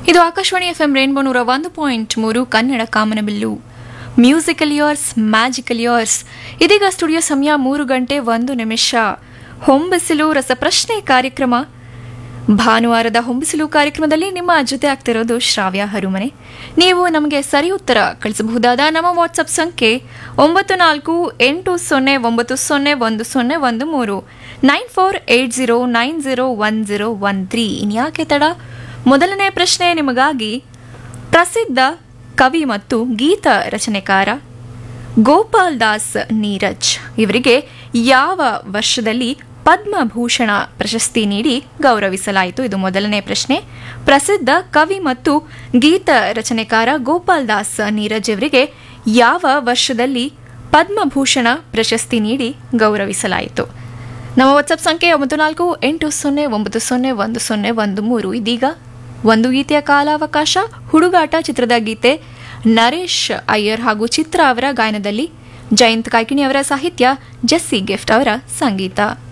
ಇದು Akashvani FM rainbow 101.3 Kannada ಕಾಮನಬಿಲ್ಲು musical years magical years. ಇದೀಗ studio ಸಮಯ 3:01. ಹೊಂಬಿಸಿಲು ರಸಪ್ರಶ್ನೆ ಕಾರ್ಯಕ್ರಮ. ಭಾನುವಾರದ ಹೊಂಬಿಸಿಲು ಕಾರ್ಯಕ್ರಮದಲ್ಲಿ ನಿಮ್ಮ ಜೊತೆ ಆಗ್ತಿರೋದು ಶ್ರಾವ್ಯ ಹರುಮನೆ. ನೀವು ನಮಗೆ ಸರಿ ಉತ್ತರ ಕಳಿಸಬಹುದಾದ ನಮ್ಮ ವಾಟ್ಸಪ್ ಸಂಖ್ಯೆ 9480901013 9480901013. ಇನ್ಯಾಕೆ ತಡ, ಮೊದಲನೇ ಪ್ರಶ್ನೆ ನಿಮಗಾಗಿ. ಪ್ರಸಿದ್ಧ ಕವಿ ಮತ್ತು ಗೀತ ರಚನೆಕಾರ ಗೋಪಾಲ್ ದಾಸ್ ನೀರಜ್ ಇವರಿಗೆ ಯಾವ ವರ್ಷದಲ್ಲಿ ಪದ್ಮಭೂಷಣ ಪ್ರಶಸ್ತಿ ನೀಡಿ ಗೌರವಿಸಲಾಯಿತು? ಇದು ಮೊದಲನೇ ಪ್ರಶ್ನೆ. ಪ್ರಸಿದ್ಧ ಕವಿ ಮತ್ತು ಗೀತ ರಚನೆಕಾರ ಗೋಪಾಲ್ ದಾಸ್ ನೀರಜ್ ಇವರಿಗೆ ಯಾವ ವರ್ಷದಲ್ಲಿ ಪದ್ಮಭೂಷಣ ಪ್ರಶಸ್ತಿ ನೀಡಿ ಗೌರವಿಸಲಾಯಿತು? ನಮ್ಮ ವಾಟ್ಸಪ್ ಸಂಖ್ಯೆ 9480901013. ಇದೀಗ ಒಂದು ಗೀತೆಯ ಕಾಲಾವಕಾಶ. ಹುಡುಗಾಟ ಚಿತ್ರದ ಗೀತೆ, ನರೇಶ್ ಅಯ್ಯರ್ ಹಾಗೂ ಚಿತ್ರ ಅವರ ಗಾಯನದಲ್ಲಿ, ಜಯಂತ್ ಕಾಯ್ಕಿಣಿ ಅವರ ಸಾಹಿತ್ಯ, ಜೆಸ್ಸಿ ಗಿಫ್ಟ್ ಅವರ ಸಂಗೀತ.